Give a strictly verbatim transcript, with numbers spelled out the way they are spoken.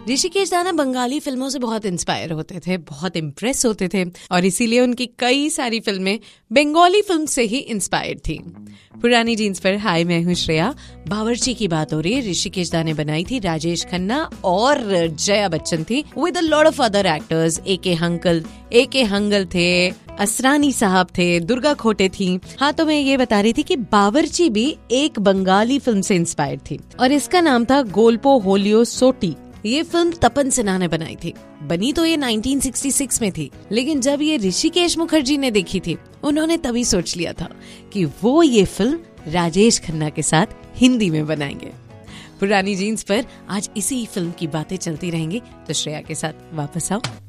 ऋषिकेश दाना बंगाली फिल्मों से बहुत इंस्पायर होते थे, बहुत इम्प्रेस होते थे और इसीलिए उनकी कई सारी फिल्में बंगाली फिल्म से ही इंस्पायर्ड थी। पुरानी जीन्स पर हाय, मैं हूँ श्रेया। बावर्ची की बात हो रही है। ऋषिकेश दा ने बनाई थी, राजेश खन्ना और जया बच्चन थी with a lot of other actors. ए के हंगल ए के हंगल थे, असरानी साहब थे, दुर्गा खोटे थी। हाँ, तो मैं ये बता रही थी कि बावर्ची भी एक बंगाली फिल्म से इंस्पायर्ड थी और इसका नाम था गोल्पो होलियो सोटी। ये फिल्म तपन सिन्हा ने बनाई थी। बनी तो ये नाइनटीन सिक्सटी सिक्स में थी, लेकिन जब ये ऋषिकेश मुखर्जी ने देखी थी, उन्होंने तभी सोच लिया था कि वो ये फिल्म राजेश खन्ना के साथ हिंदी में बनाएंगे। पुरानी जीन्स पर आज इसी फिल्म की बातें चलती रहेंगी, तो श्रेया के साथ वापस आओ।